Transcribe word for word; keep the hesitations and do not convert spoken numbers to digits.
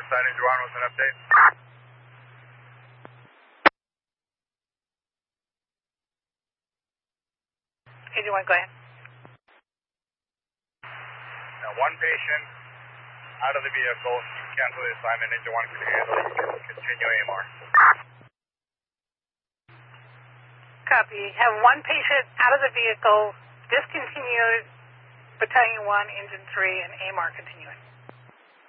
side, Engine one, what's an update? Engine one, go ahead. Now, one patient out of the vehicle. Cancel the assignment. Engine one, can you handle it? You can continue A M R. Copy. Have one patient out of the vehicle, discontinued Battalion one, Engine three, and A M R continuing.